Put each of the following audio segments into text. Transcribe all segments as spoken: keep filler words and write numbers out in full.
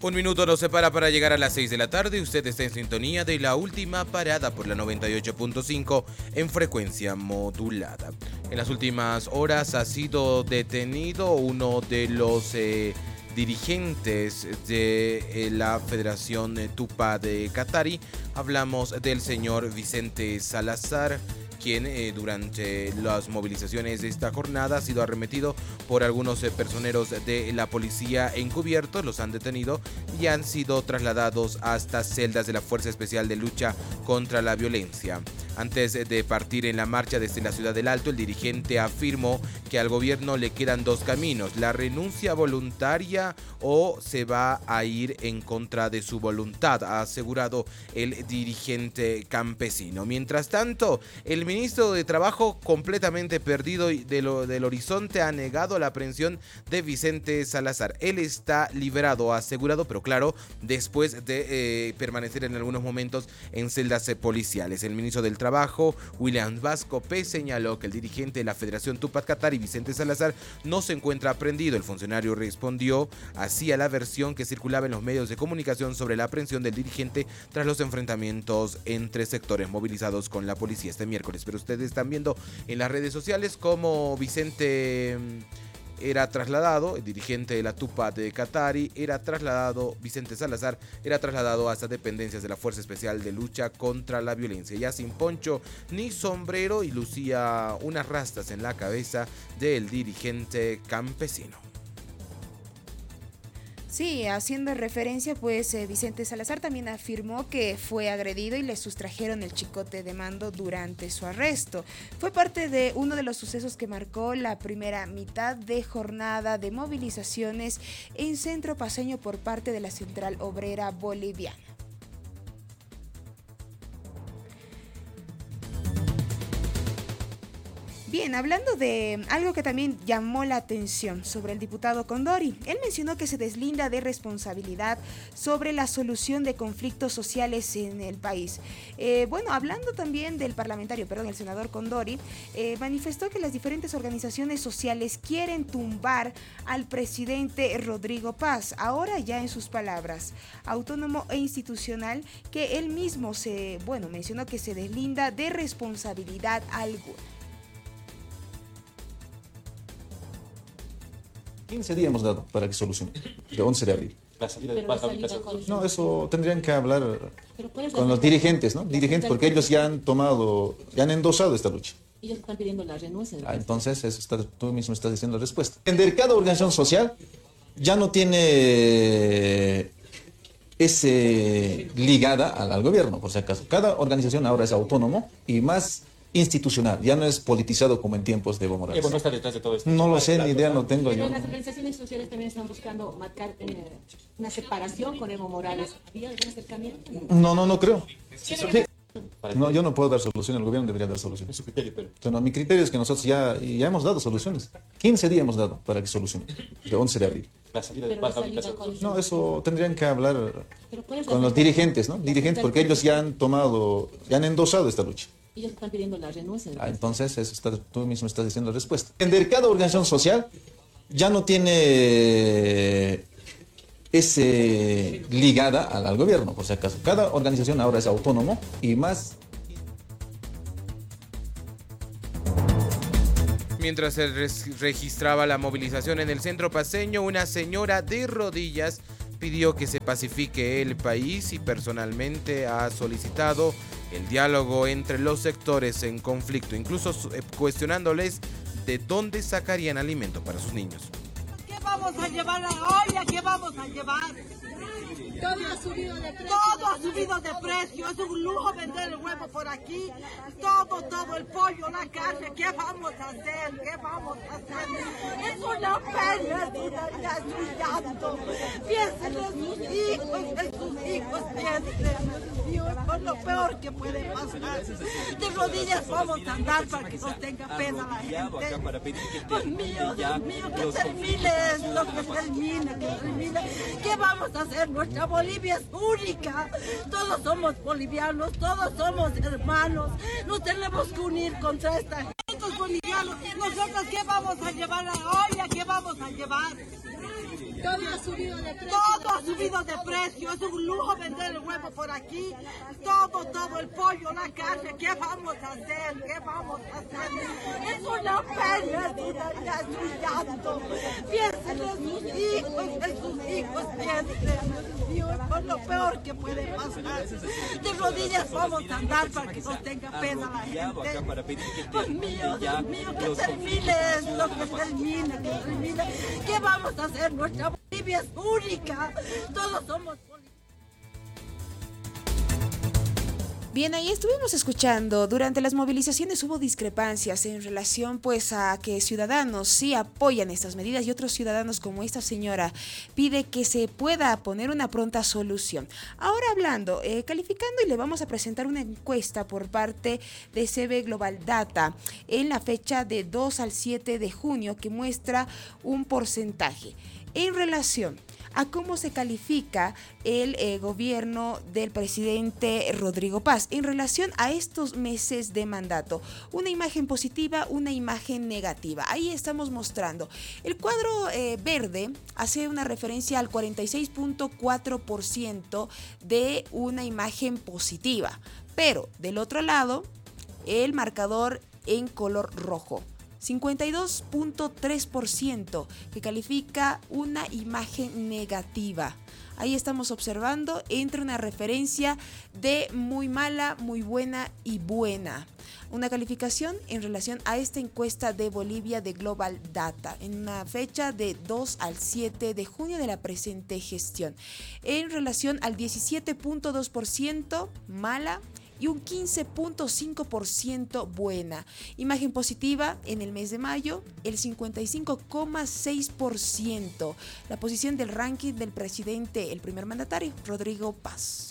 Un minuto nos separa para llegar a las seis de la tarde. Usted está en sintonía de La Última Parada por la noventa y ocho punto cinco en frecuencia modulada. En las últimas horas ha sido detenido uno de los eh, dirigentes de eh, la Federación Tupa de Katari. Hablamos del señor Vicente Salazar, quien eh, durante las movilizaciones de esta jornada ha sido arremetido por algunos eh, personeros de la policía encubiertos. Los han detenido y han sido trasladados hasta celdas de la Fuerza Especial de Lucha contra la Violencia. Antes de partir en la marcha desde la Ciudad del Alto, el dirigente afirmó que al gobierno le quedan dos caminos: la renuncia voluntaria o se va a ir en contra de su voluntad, ha asegurado el dirigente campesino. Mientras tanto, el ministro de Trabajo, completamente perdido de lo, del horizonte, ha negado la aprehensión de Vicente Salazar. Él está liberado, ha asegurado, pero claro, después de eh, permanecer en algunos momentos en celdas eh, policiales. El ministro del Trabajo, Trabajo, William Vasco P., señaló que el dirigente de la Federación Tupac Katari, Vicente Salazar, no se encuentra aprehendido. El funcionario respondió así a la versión que circulaba en los medios de comunicación sobre la aprehensión del dirigente tras los enfrentamientos entre sectores movilizados con la policía este miércoles. Pero ustedes están viendo en las redes sociales cómo Vicente era trasladado, el dirigente de la Tupa de Katari era trasladado, Vicente Salazar era trasladado hasta dependencias de la Fuerza Especial de Lucha contra la Violencia, ya sin poncho ni sombrero, y lucía unas rastas en la cabeza del dirigente campesino. Sí, haciendo referencia, pues eh, Vicente Salazar también afirmó que fue agredido y le sustrajeron el chicote de mando durante su arresto. Fue parte de uno de los sucesos que marcó la primera mitad de jornada de movilizaciones en Centro Paceño por parte de la Central Obrera Boliviana. Bien, hablando de algo que también llamó la atención sobre el diputado Condori, él mencionó que se deslinda de responsabilidad sobre la solución de conflictos sociales en el país. Eh, bueno, hablando también del parlamentario, perdón, el senador Condori, eh, manifestó que las diferentes organizaciones sociales quieren tumbar al presidente Rodrigo Paz, ahora ya en sus palabras, autónomo e institucional, que él mismo se, bueno, mencionó que se deslinda de responsabilidad alguna. quince días hemos dado para que solucione, de once de abril. La salida de Paz, no, eso tendrían que hablar con los dirigentes, ¿no? Dirigentes, porque ellos ya han tomado, ya han endosado esta lucha. Ellos están pidiendo la renuncia. Ah, entonces, eso está, tú mismo estás diciendo la respuesta. Entender, cada organización social ya no tiene ese ligada al, al gobierno, por si acaso. Cada organización ahora es autónomo y más institucional, ya no es politizado como en tiempos de Evo Morales. Evo no está detrás de todo esto. No lo sé, ni idea no tengo Pero yo. las organizaciones sociales también están buscando marcar eh, una separación con Evo Morales. ¿Había algún acercamiento? No, no, no creo. Sí. No, yo no puedo dar solución, el gobierno debería dar soluciones. Es su criterio, pero... Bueno, mi criterio es que nosotros ya, ya hemos dado soluciones. quince días hemos dado para que solucione, de once de abril. La salida de Paz, no, eso tendrían que hablar con los dirigentes, ¿no? Dirigentes, porque ellos ya han tomado, ya han endosado esta lucha. Ellos están pidiendo la renuncia. Ah, entonces, eso está, tú mismo estás diciendo la respuesta. Entender, cada organización social ya no tiene ese ligada al, al gobierno, por si acaso. Cada organización ahora es autónomo y más. Mientras se registraba la movilización en el Centro Paceño, una señora de rodillas pidió que se pacifique el país y personalmente ha solicitado el diálogo entre los sectores en conflicto, incluso cuestionándoles de dónde sacarían alimento para sus niños. ¿Qué vamos a llevar hoy? ¿A qué vamos a llevar? Todo ha subido de precio. Todo ha subido de precio. Es un lujo vender el huevo por aquí. Todo, todo, el pollo, la carne. ¿Qué vamos a hacer? ¿Qué vamos a hacer? Es una pérdida, ya es un llanto. Piensen en sus hijos, en sus hijos, piensen. Dios, por lo peor que puede pasar. De rodillas vamos a andar para que no tenga pena la gente. Dios mío, Dios mío, que termine esto, que termine, que termine. ¿Qué vamos a hacer? Nuestra Bolivia es única, todos somos bolivianos, todos somos hermanos, nos tenemos que unir contra esta gente. Estos bolivianos, nosotros qué vamos a llevar hoy, ¿a qué vamos a llevar? Todo ha subido de precio. Todo ha subido de precio. Es un lujo vender el huevo por aquí. Todo, todo, el pollo, la carne. ¿Qué vamos a hacer? ¿Qué vamos a hacer? Es una pena, es un llanto. Piensen en sus hijos, en sus hijos, piensen. Dios, es lo peor que puede pasar. De rodillas vamos a andar para que no tenga pena la gente. Dios mío, Dios mío, que termine esto, que termine, que termine. ¿Qué vamos a hacer? Nuestra Bolivia es única. Todos somos bolivianos. Bien, ahí estuvimos escuchando. Durante las movilizaciones hubo discrepancias en relación pues a que ciudadanos sí apoyan estas medidas y otros ciudadanos como esta señora pide que se pueda poner una pronta solución. Ahora hablando, eh, calificando y le vamos a presentar una encuesta por parte de C B Global Data en la fecha de dos al siete de junio que muestra un porcentaje en relación a cómo se califica el eh, gobierno del presidente Rodrigo Paz en relación a estos meses de mandato. Una imagen positiva, una imagen negativa. Ahí estamos mostrando. El cuadro eh, verde hace una referencia al cuarenta y seis punto cuatro por ciento de una imagen positiva. Pero del otro lado, el marcador en color rojo. cincuenta y dos punto tres por ciento que califica una imagen negativa. Ahí estamos observando entre una referencia de muy mala, muy buena y buena. Una calificación en relación a esta encuesta de Bolivia de Global Data en una fecha de dos al siete de junio de la presente gestión. En relación al diecisiete punto dos por ciento mala y un quince punto cinco por ciento buena. Imagen positiva en el mes de mayo, el cincuenta y cinco coma seis por ciento. La posición del ranking del presidente, el primer mandatario, Rodrigo Paz.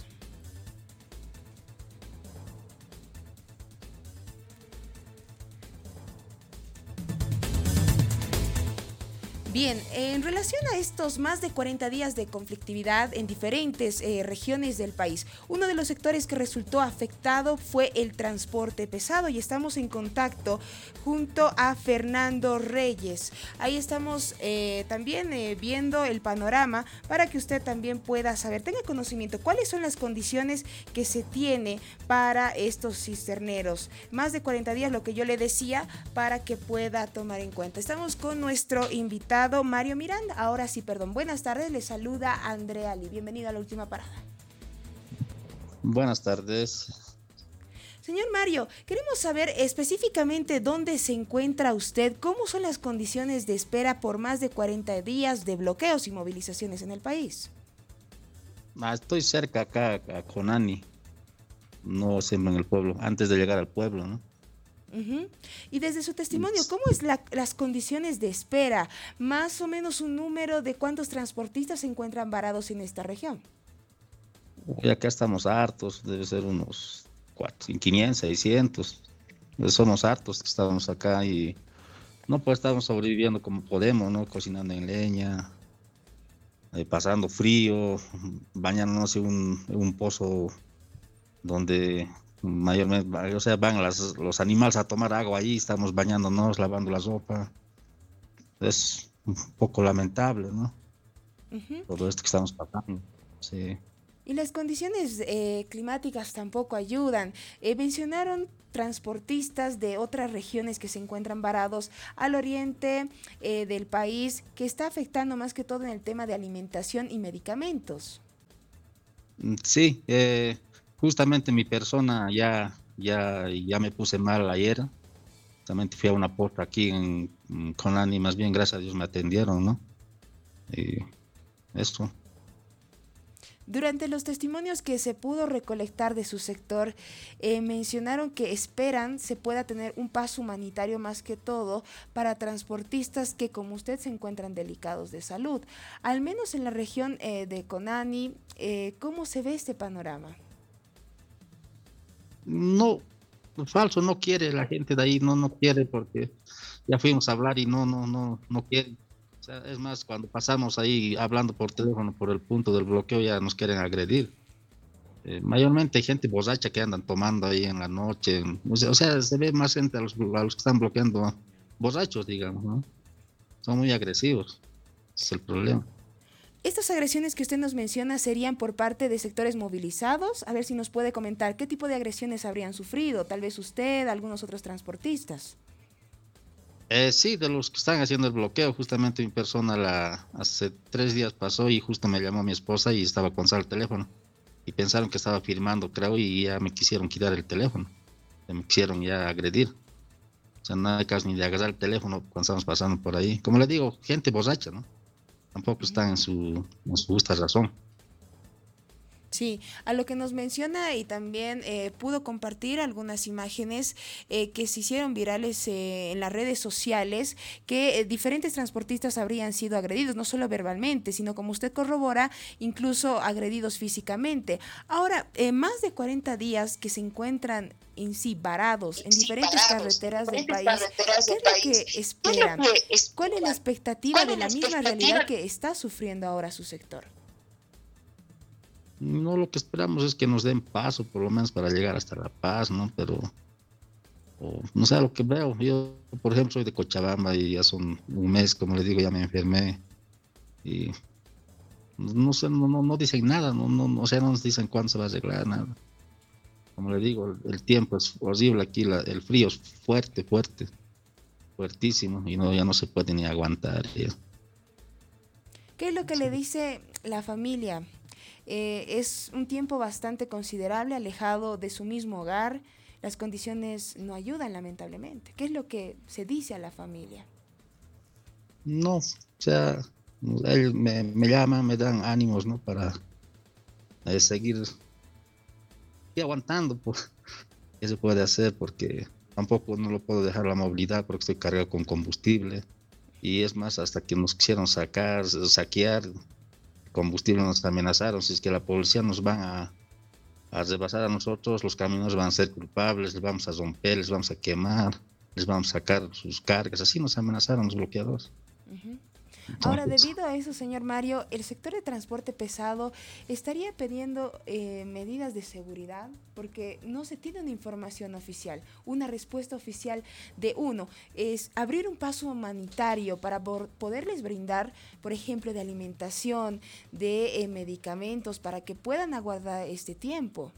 Bien, en relación a estos más de cuarenta días de conflictividad en diferentes eh, regiones del país, uno de los sectores que resultó afectado fue el transporte pesado y estamos en contacto junto a Fernando Reyes. Ahí estamos eh, también eh, viendo el panorama para que usted también pueda saber, tenga conocimiento, cuáles son las condiciones que se tiene para estos cisterneros. Más de cuarenta días, lo que yo le decía, para que pueda tomar en cuenta. Estamos con nuestro invitado Mario Miranda. Ahora sí, perdón. Buenas tardes, le saluda Andrea Ali. Bienvenido a La Última Parada. Buenas tardes. Señor Mario, queremos saber específicamente dónde se encuentra usted, cómo son las condiciones de espera por más de cuarenta días de bloqueos y movilizaciones en el país. Ah, estoy cerca acá, a Conani, no siempre en el pueblo, antes de llegar al pueblo, ¿no? Uh-huh. Y desde su testimonio, ¿cómo es la, las condiciones de espera? Más o menos un número de cuántos transportistas se encuentran varados en esta región. Y acá estamos hartos, debe ser unos quinientos, seiscientos. Somos hartos que estamos acá y no pues estamos sobreviviendo como podemos, ¿no? Cocinando en leña, eh, pasando frío, bañándonos en un, en un pozo donde mayormente, o sea, van las, los animales a tomar agua ahí, estamos bañándonos, lavando la ropa. Es un poco lamentable, ¿no? Uh-huh. Todo esto que estamos pasando, sí. Y las condiciones eh, climáticas tampoco ayudan. Eh, mencionaron transportistas de otras regiones que se encuentran varados al oriente eh, del país, que está afectando más que todo en el tema de alimentación y medicamentos. Sí, eh, justamente mi persona ya, ya, ya me puse mal ayer. También fui a una porta aquí en, en Conani, más bien gracias a Dios me atendieron, ¿no? Y esto. Durante los testimonios que se pudo recolectar de su sector, eh, mencionaron que esperan se pueda tener un paso humanitario más que todo para transportistas que como usted se encuentran delicados de salud. Al menos en la región eh, de Conani, eh, ¿cómo se ve este panorama? No, falso, no quiere la gente de ahí, no, no quiere porque ya fuimos a hablar y no, no, no, no quiere. O sea, es más, cuando pasamos ahí hablando por teléfono por el punto del bloqueo ya nos quieren agredir. Eh, mayormente hay gente borracha que andan tomando ahí en la noche. O sea, o sea se ve más gente a los, a los que están bloqueando, borrachos, digamos, ¿no? Son muy agresivos, ese es el problema. Estas agresiones que usted nos menciona serían por parte de sectores movilizados. A ver si nos puede comentar qué tipo de agresiones habrían sufrido, tal vez usted, algunos otros transportistas. Eh, sí, de los que están haciendo el bloqueo, justamente mi persona la, hace tres días pasó y justo me llamó mi esposa y estaba con sal el teléfono. Y pensaron que estaba firmando, creo, y ya me quisieron quitar el teléfono. Me quisieron ya agredir. O sea, no hay caso ni de agarrar el teléfono cuando estamos pasando por ahí. Como le digo, gente borracha, ¿no? Tampoco están en su, en su justa razón. Sí, a lo que nos menciona y también eh, pudo compartir algunas imágenes eh, que se hicieron virales eh, en las redes sociales, que eh, diferentes transportistas habrían sido agredidos, no solo verbalmente, sino como usted corrobora, incluso agredidos físicamente. Ahora, eh, más de cuarenta días que se encuentran en sí varados en diferentes carreteras del país, ¿qué es lo que esperan? ¿Cuál es la expectativa de la misma realidad que está sufriendo ahora su sector? No, lo que esperamos es que nos den paso, por lo menos para llegar hasta La Paz, ¿no? Pero, o, no sé, lo que veo, yo, por ejemplo, soy de Cochabamba y ya son un mes, como les digo, ya me enfermé. Y no sé, no, no, no dicen nada, no, no, o sea, no nos dicen cuándo se va a arreglar, nada. Como le digo, el, el tiempo es horrible aquí, la, el frío es fuerte, fuerte, fuertísimo, y no, ya no se puede ni aguantar. Ya. ¿Qué es lo que le dice la familia? Eh, es un tiempo bastante considerable alejado de su mismo hogar, las condiciones no ayudan lamentablemente. ¿Qué es lo que se dice a la familia? No, o sea, ellos me, me llaman, me dan ánimos, ¿no? Para eh, seguir y aguantando, pues, ¿qué se puede hacer? Porque tampoco no lo puedo dejar la movilidad porque estoy cargado con combustible. Y es más, hasta que nos quisieron sacar, saquear, combustible nos amenazaron, si es que la policía nos van a, a rebasar a nosotros, los camioneros van a ser culpables, les vamos a romper, les vamos a quemar, les vamos a sacar sus cargas, así nos amenazaron los bloqueadores. Uh-huh. Ahora, debido a eso, señor Mario, el sector de transporte pesado estaría pidiendo eh, medidas de seguridad porque no se tiene una información oficial, una respuesta oficial de uno. Es abrir un paso humanitario para por, poderles brindar, por ejemplo, de alimentación, de eh, medicamentos, para que puedan aguardar este tiempo.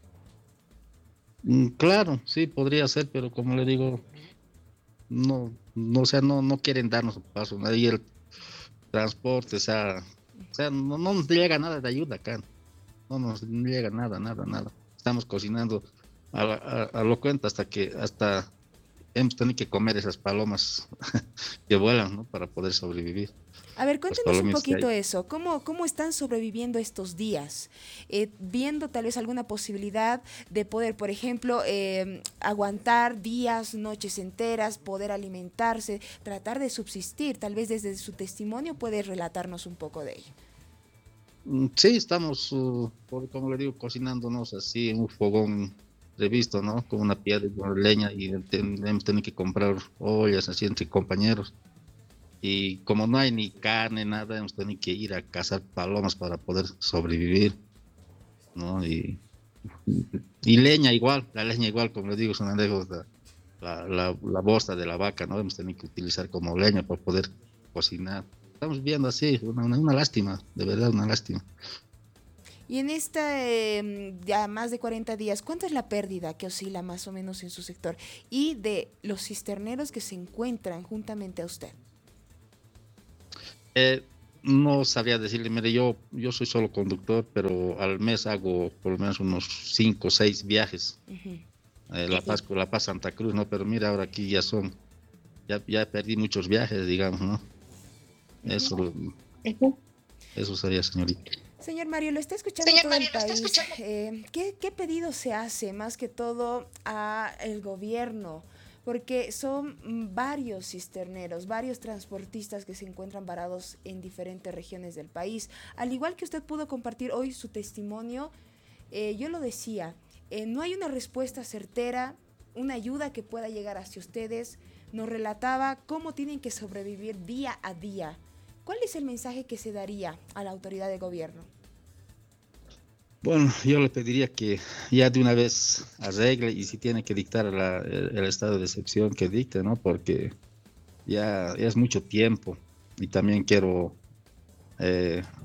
Mm, claro, sí, podría ser, pero como le digo, no, no, o sea, no, no quieren darnos un paso. Ahí el transporte, o sea, o sea no, no nos llega nada de ayuda acá, no nos llega nada, nada, nada. Estamos cocinando a, a, a lo cuenta hasta que hasta hemos tenido que comer esas palomas que vuelan, ¿no? Para poder sobrevivir. A ver, cuéntenos un poquito eso. ¿Cómo, cómo están sobreviviendo estos días? Eh, viendo tal vez alguna posibilidad de poder, por ejemplo, eh, aguantar días, noches enteras, poder alimentarse, tratar de subsistir. Tal vez desde su testimonio puede relatarnos un poco de ello. Sí, estamos, uh, como le digo, cocinándonos así en un fogón revisto, ¿no? Con una piedra y con leña y hemos tenido que comprar ollas así entre compañeros. Y como no hay ni carne, nada, hemos tenido que ir a cazar palomas para poder sobrevivir, ¿no? Y, y leña igual, la leña igual, como les digo, son anécdotas, la, la, la bosta de la vaca, ¿no? Hemos tenido que utilizar como leña para poder cocinar. Estamos viendo así, una, una, una lástima, de verdad, una lástima. Y en esta eh, ya más de cuarenta días, ¿cuánta es la pérdida que oscila más o menos en su sector? Y de los cisterneros que se encuentran juntamente a usted. Eh, no sabría decirle, mire, yo, yo soy solo conductor, pero al mes hago por lo menos unos cinco o seis viajes. Uh-huh. eh, La Paz, La Paz, Santa Cruz, ¿no? Pero mira, ahora aquí ya son, ya, ya perdí muchos viajes, digamos, ¿no? Uh-huh. Eso, uh-huh. Eso sería, señorita. Señor Mario, lo está escuchando Señor todo Mario, el país. Eh, ¿qué, ¿Qué pedido se hace más que todo al gobierno? Porque son varios cisterneros, varios transportistas que se encuentran varados en diferentes regiones del país. Al igual que usted pudo compartir hoy su testimonio, eh, yo lo decía, eh, no hay una respuesta certera, una ayuda que pueda llegar hacia ustedes. Nos relataba cómo tienen que sobrevivir día a día. ¿Cuál es el mensaje que se daría a la autoridad de gobierno? Bueno, yo le pediría que ya de una vez arregle y si tiene que dictar la, el, el estado de excepción que dicte, ¿no? Porque ya, ya es mucho tiempo y también quiero eh,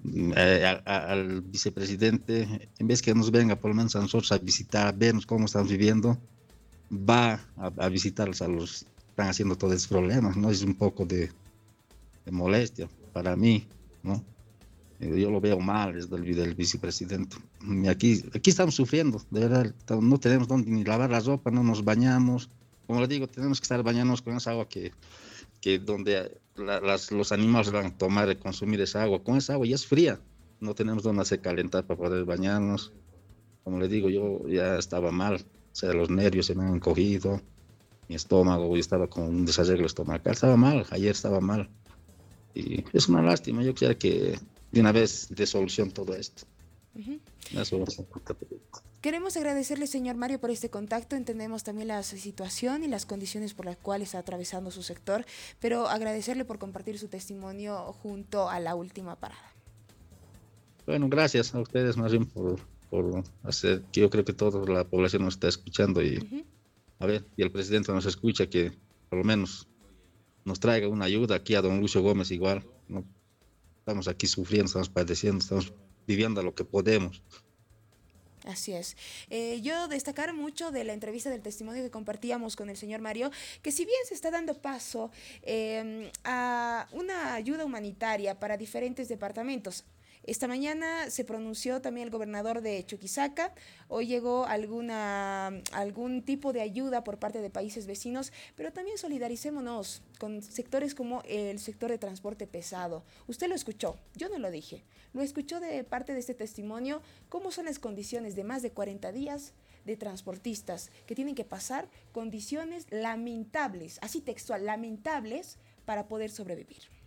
eh, a- a- al vicepresidente, en vez que nos venga por lo menos a nosotros a visitar, a vernos cómo estamos viviendo, va a, a visitarlos a los que están haciendo todos esos problemas, ¿no? Es un poco de, de molestia para mí, ¿no? Eh, Yo lo veo mal desde el, del vicepresidente. Y aquí, aquí estamos sufriendo, de verdad, no tenemos donde ni lavar la ropa, no nos bañamos. Como le digo, tenemos que estar bañándonos con esa agua que, que donde la- las, los animales van a tomar y consumir esa agua. Con esa agua ya es fría, no tenemos donde hacer calentar para poder bañarnos. Como le digo, yo ya estaba mal, o sea, los nervios se me han encogido, mi estómago, yo estaba con un desarreglo estomacal, estaba mal, ayer estaba mal. Y es una lástima, yo quisiera que de una vez de solución todo esto. Ujú. Eso. Queremos agradecerle, señor Mario, por este contacto. Entendemos también la situación y las condiciones por las cuales está atravesando su sector, pero agradecerle por compartir su testimonio junto a La Última Parada. Bueno, gracias a ustedes más bien por, por hacer que yo creo que toda la población nos está escuchando y Ujú. a ver, y el presidente nos escucha, que por lo menos nos traiga una ayuda aquí a don Lucio Gómez igual, ¿no? Estamos aquí sufriendo, estamos padeciendo, estamos viviendo lo que podemos. Así es. Eh, yo destacar mucho de la entrevista del testimonio que compartíamos con el señor Mario, que si bien se está dando paso eh, a una ayuda humanitaria para diferentes departamentos, esta mañana se pronunció también el gobernador de Chuquisaca, hoy llegó alguna, algún tipo de ayuda por parte de países vecinos, pero también solidaricémonos con sectores como el sector de transporte pesado. Usted lo escuchó, yo no lo dije, lo escuchó de parte de este testimonio, cómo son las condiciones de más de cuarenta días de transportistas que tienen que pasar condiciones lamentables, así textual, lamentables, para poder sobrevivir.